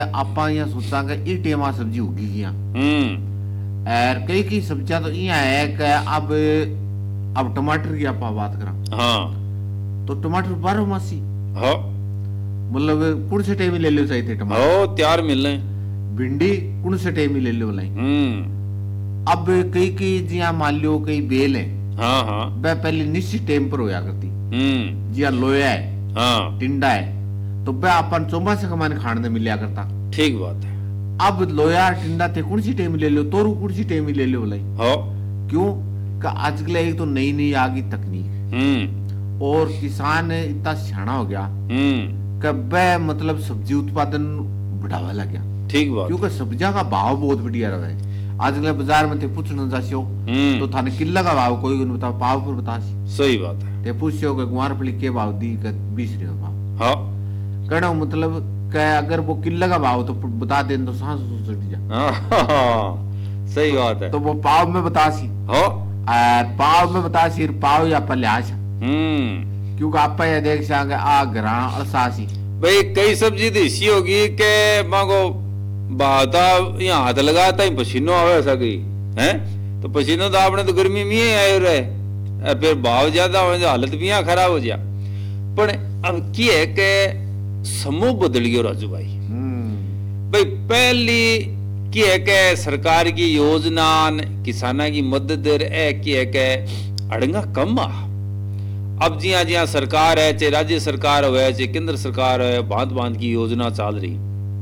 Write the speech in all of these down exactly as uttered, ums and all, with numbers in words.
ਆਪਾਂ ਇਹ सोचांगे ई टेमा सब्जी होगी यहाँ हम्म और कई कई सब्जियां तो यहाँ है कि अब अब टमाटर की आप बात करा हाँ तो टमाटर बारह मासी हो मतलब कौन से टाइम ले लो चाहिए थे टमाटर हो तैयार मिल रहे भिंडी कौन से टाइम ले लो लाई हम्म अब कई कई जिया मान लो कई बेल है हाँ हाँ वह पहले निश्चित टाइम पर होया करती हम्म जिया लोया है हाँ टिंडा है तो वह अपन चौमासे का मान खाने मिला करता ठीक बात है अब लोया टिंडा थे कौन सी टाइम ले लो तोरू कौन सी टाइम ले लो लाई हो क्यों का आजकल एक तो नई नई आ गई तकनीक हम्म और किसान इतना सियाना हो गया हम्म कि वह मतलब सब्जी उत्पादन बढ़ावा लग गया ठीक बात क्योंकि सब्जियां का भाव बहुत बढ़िया रहा है आजकल बाजार में थे पूछना जासियो हम्म तो थाने किला का भाव कोई नहीं बता पाव पर बता सी सही बात है ते पूछियो कि गुआर पली के भाव दी का बीस रुपये भाव हाँ कहना मतलब कि अगर वो किला का भाव तो बता दे तो सांस सट जा हाँ, सही बात है तो वो पाव में बता सी हो और पाव में बता सी पाव या पल्यास हम्म क्योंकि आप ये देख सके आ ग्रा अड़सासी भाई कई सब्जी तो इसी होगी के मांगो बाता यहाँ हाथ लगाता ही पसीनो आवे ऐसा कहीं है तो पसीनो तो आपने तो गर्मी में ही आए रहे फिर भाव ज्यादा हो जाए हालत भी यहाँ खराब हो जा पर अब की है के समूह बदल गयो राजू भाई भाई पहली की है के सरकार की योजना किसाना की मदद है की है के अड़ंगा कम आ अब जिया जिया सरकार है चाहे राज्य सरकार हो चाहे केंद्र सरकार है भांत भांत की योजना चल रही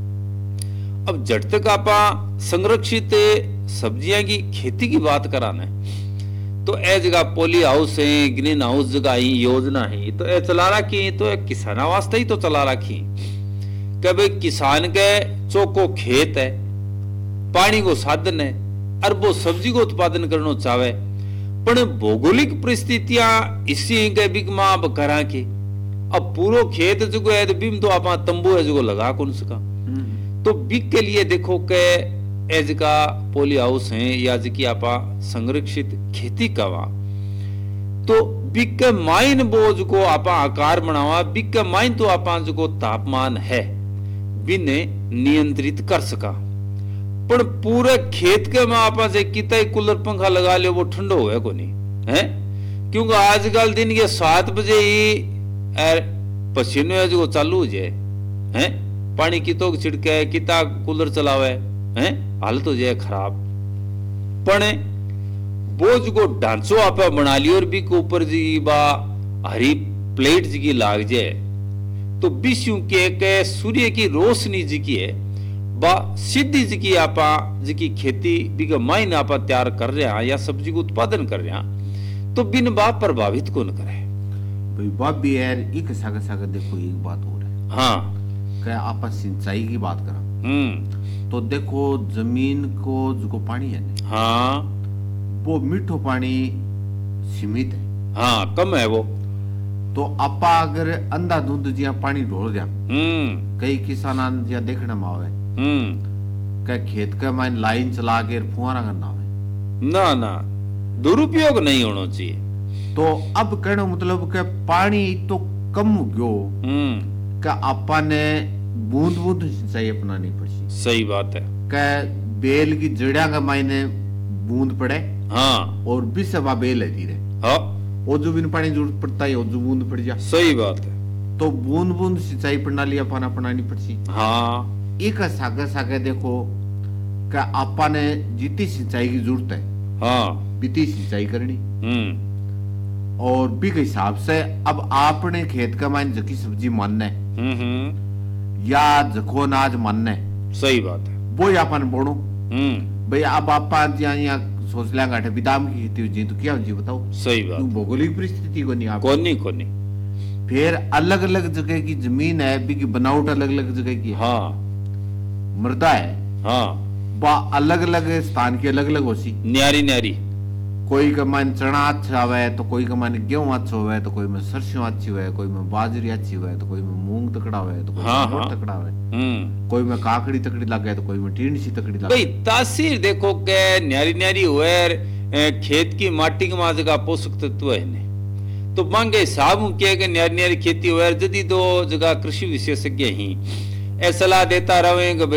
अब जट तक आप संरक्षित सब्जियां की खेती की बात कराना तो ए जगह पोली हाउस है ग्रीन हाउस जगह ही योजना है तो ए चला रखी तो किसाना वास्ते ही तो चला रखी कि भाई किसान के चौको खेत है पानी को साधन है और वो सब्जी को उत्पादन करना चाहे पर भौगोलिक परिस्थितियां इसी के बिग मां करा के अब पूरा खेत जो है तो बिम तो आप तंबू है जो लगा कौन सका तो बिग के लिए देखो के एज का पोली हाउस है या जी आप संरक्षित खेती कवा तो बिग के माइन बोझ को आप आकार बनावा बिग के माइन तो आप जो तापमान है बिने नियंत्रित कर सका पर पूरे खेत के में आप कितना कूलर पंखा लगा लियो वो ठंडो हो को नहीं है क्योंकि आजकल दिन के सात बजे ही पसीनो जो चालू हो जाए है पानी कितो छिड़के किता कूलर चलावे हैं हालत हो जाए खराब पण बोझ को ढांचो आप बना लियो और भी के ऊपर जी बा हरी प्लेट जी की लाग जाए तो विश्व के, के सूर्य की रोशनी जी की है बा सीधी जी की आप जी की खेती भी का माइन आप तैयार कर रहे हैं या सब्जी को उत्पादन कर रहे हैं तो बिन बा प्रभावित कौन करे भाई बाप भी यार एक सागर सागर देखो एक बात हो रहा है हाँ क्या आप सिंचाई की बात करा हम्म तो देखो जमीन को जो पानी है हाँ वो मीठो पानी सीमित है हाँ कम है वो तो आपा अगर अंधाधुंध जिया पानी ढोल दिया हम्म कई किसान जिया देखने में आवे हम्म क्या खेत के माइन लाइन चला के फुहारा करना है ना ना दुरुपयोग नहीं होना चाहिए तो अब कहना मतलब के पानी तो कम हो गयो हम्म क्या आपा ने बूंद बूंद सिंचाई अपनानी पड़ी सही बात है क्या बेल की जड़िया का मायने बूंद पड़े हाँ और बिसवा बेल है धीरे हाँ वो जो बिन पानी जरूरत पड़ता है वो जो बूंद पड़ जा सही बात है तो बूंद बूंद सिंचाई प्रणाली अपन अपनानी पड़ती हाँ एक सागे सागे देखो क्या आपा ने जितनी सिंचाई की जरूरत है हाँ बीती सिंचाई करनी हम्म और भी के हिसाब से अब आपने खेत का मान जकी सब्जी मानना है हम्म या जखो अनाज मानना है सही बात है वो अपन बोनो हम्म भाई अब आप यहाँ सोच लेंगे अठे बिदाम की खेती हो जी तो क्या हो जी बताओ सही बात भौगोलिक परिस्थिति को नहीं आप कोनी कोनी फिर अलग अलग जगह की जमीन है भी की बनावट अलग अलग जगह की है हाँ मृदा है हाँ बा अलग अलग स्थान की अलग अलग होसी न्यारी न्यारी कोई का मन चना अच्छा हुआ है तो कोई का मन गेहूं अच्छा हुआ है तो कोई में सरसों अच्छी हुआ है कोई में बाजरी अच्छी हुआ है तो कोई में मूंग तकड़ा हुआ है तो कोई हाँ, में मोट हाँ। तकड़ा हुआ है हम्म कोई में काकड़ी तकड़ी लग गया तो कोई में टींड सी तकड़ी लग भाई तासीर देखो के न्यारी न्यारी हुए खेत की माटी के मां जगह पोषक तत्व है ने तो मांगे हिसाब के न्यारी न्यारी खेती हुए जदी दो जगह कृषि विशेषज्ञ ही ए सलाह देता रहे कि